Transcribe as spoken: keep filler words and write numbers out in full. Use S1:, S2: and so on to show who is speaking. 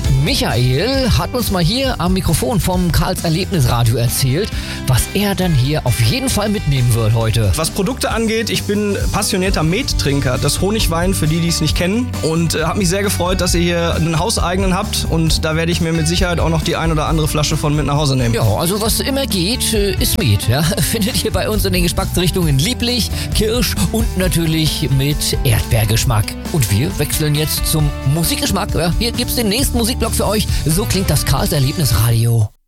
S1: Michael hat uns mal hier am Mikrofon vom Karls Erlebnisradio erzählt, was er dann hier auf jeden Fall mitnehmen wird heute.
S2: Was Produkte angeht, ich bin passionierter Mettrinker, das Honigwein für die, die es nicht kennen, und äh, habe mich sehr gefreut, dass ihr hier einen hauseigenen habt, und da werde ich mir mit Sicherheit auch noch die ein oder andere Flasche von mit nach Hause nehmen.
S1: Ja, also was immer geht, ist Met. Ja? Findet ihr bei uns in den Geschmacksrichtungen lieblich, Kirsch und natürlich mit Erdbeergeschmack. Und wir wechseln jetzt zum Musikgeschmack. Ja? Hier gibt's den nächsten Musikblock für euch. So klingt das Karls Erlebnisradio.